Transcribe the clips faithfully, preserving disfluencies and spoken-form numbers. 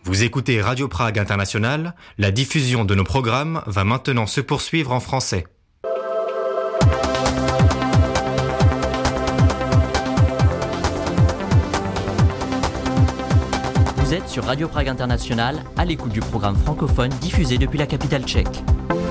Vous écoutez Radio Prague International, la diffusion de nos programmes va maintenant se poursuivre en français. Vous êtes sur Radio Prague International, à l'écoute du programme francophone diffusé depuis la capitale tchèque.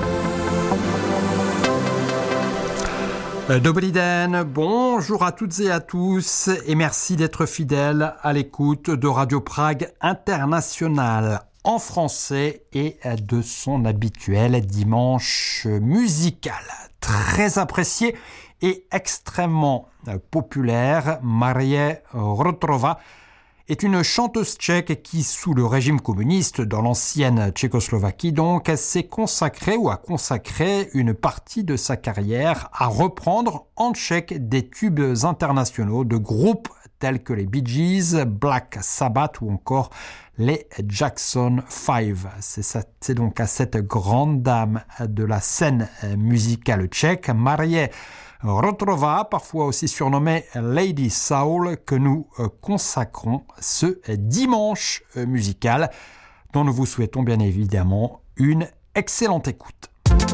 Dobrý den, bonjour à toutes et à tous et merci d'être fidèles à l'écoute de Radio Prague International en français et de son habituel dimanche musical. Très apprécié et extrêmement populaire, Marie Rotrova est une chanteuse tchèque qui, sous le régime communiste dans l'ancienne Tchécoslovaquie, donc, s'est consacrée ou a consacré une partie de sa carrière à reprendre en tchèque des tubes internationaux de groupes tels que les Bee Gees, Black Sabbath ou encore les Jackson five. C'est, ça, c'est donc à cette grande dame de la scène musicale tchèque, Marie Rotrova, parfois aussi surnommée Lady Soul, que nous consacrons ce dimanche musical, dont nous vous souhaitons bien évidemment une excellente écoute.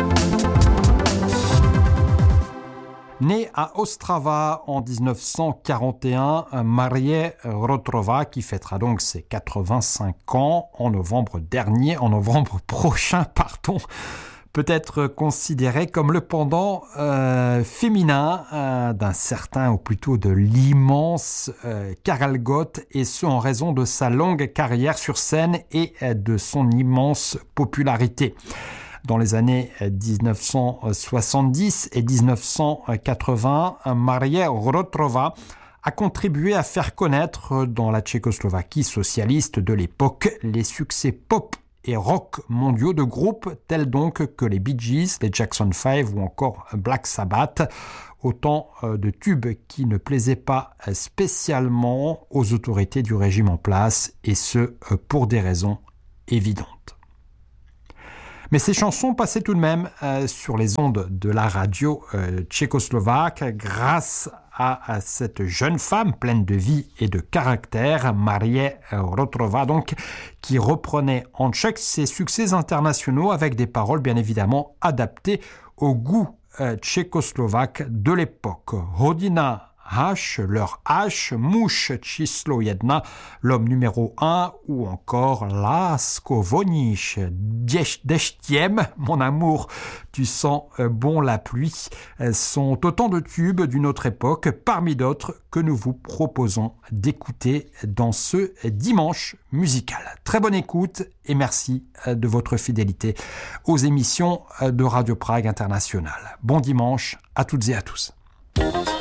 Née à Ostrava en dix-neuf cent quarante et un, Marie Rotrova, qui fêtera donc ses quatre-vingt-cinq ans en novembre dernier, en novembre prochain, pardon, peut être considéré comme le pendant euh, féminin euh, d'un certain, ou plutôt de l'immense euh, Karel Gott, et ce en raison de sa longue carrière sur scène et euh, de son immense popularité. Dans les années dix-neuf cent soixante-dix et dix-neuf cent quatre-vingts, Marie Rotrova a contribué à faire connaître dans la Tchécoslovaquie socialiste de l'époque les succès pop et rock mondiaux de groupes tels donc que les Bee Gees, les Jackson five ou encore Black Sabbath, autant de tubes qui ne plaisaient pas spécialement aux autorités du régime en place, et ce pour des raisons évidentes. Mais ces chansons passaient tout de même euh, sur les ondes de la radio euh, tchécoslovaque grâce à, à cette jeune femme pleine de vie et de caractère, Marie Rotrova, donc, qui reprenait en tchèque ses succès internationaux avec des paroles bien évidemment adaptées au goût euh, tchécoslovaque de l'époque. Hodina H, leur H, Muž číslo jedna, l'homme numéro un, ou encore Lásko voníš deštěm, mon amour, tu sens bon la pluie, sont autant de tubes d'une autre époque, parmi d'autres que nous vous proposons d'écouter dans ce dimanche musical. Très bonne écoute et merci de votre fidélité aux émissions de Radio Prague International. Bon dimanche à toutes et à tous.